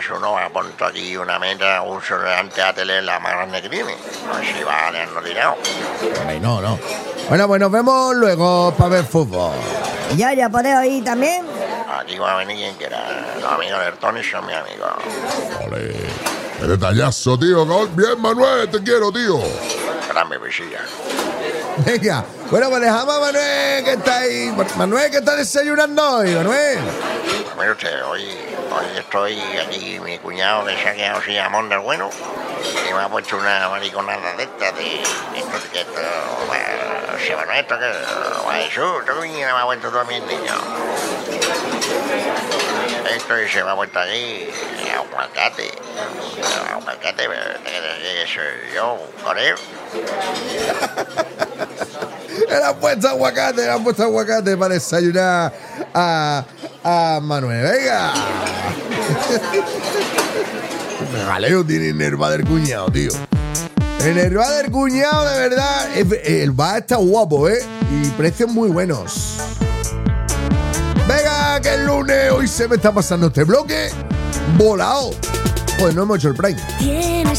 eso no apunto aquí una meta, un solo delante de la tele la más grande que tiene. Así va a dejarnos tirado. Ay, no. Bueno, pues nos vemos luego para ver fútbol. Ya podemos ir también. Aquí va a venir quien quiera. Los amigos del Tony son mis amigos. Ole. ¡Qué detallazo, tío! Bien, Manuel, te quiero, tío. Gran bebecilla. Venga, bueno, pues dejamos a Manuel que está ahí. Manuel, que está desayunando hoy, Manuel. Mire usted, hoy estoy aquí, mi cuñado que se ha quedado sin jamón del bueno y me ha puesto una mariconada de estas, se va esto que Jesús, tu niña me ha puesto también, niño. Esto y se me ha puesto aquí, aguacate, que soy yo, con él. Le han puesto aguacate para desayunar a Manuel. Venga. Regaleo tiene enerva del cuñado, tío. Enerva del cuñado, de verdad. El bar está guapo, ¿eh? Y precios muy buenos. Venga, que el lunes hoy se me está pasando este bloque volado. Pues no hemos hecho el Prime.